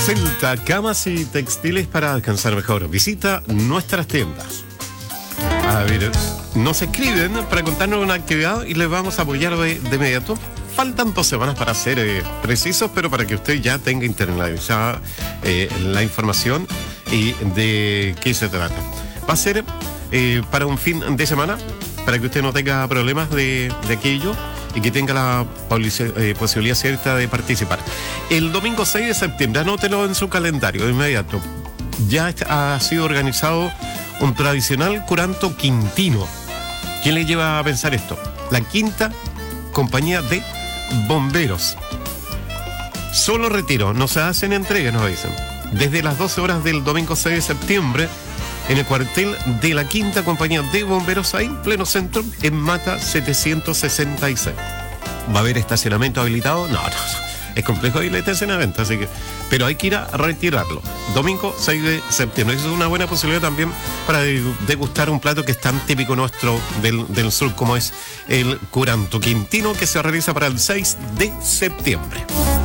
Celta, camas y textiles para descansar mejor. Visita nuestras tiendas. A ver, nos escriben para contarnos una actividad y les vamos a apoyar de inmediato. Faltan 2 semanas para ser precisos, pero para que usted ya tenga internalizada la información y de qué se trata. Va a ser para un fin de semana, para que usted no tenga problemas de aquello y que tenga la posibilidad cierta de participar. El domingo 6 de septiembre, anótelo en su calendario de inmediato. Ya ha sido organizado un tradicional curanto quintino. ¿Quién le lleva a pensar esto? La quinta compañía de bomberos. Solo retiro, no se hacen entregas, nos dicen. Desde las 12 horas del domingo 6 de septiembre, en el cuartel de la quinta compañía de bomberos, ahí en pleno centro, en Mata 766. ¿Va a haber estacionamiento habilitado? No. Es complejo ir al estacionamiento, así que... Pero hay que ir a retirarlo. Domingo 6 de septiembre. Eso es una buena posibilidad también para degustar un plato que es tan típico nuestro del sur como es el curanto quintino, que se realiza para el 6 de septiembre.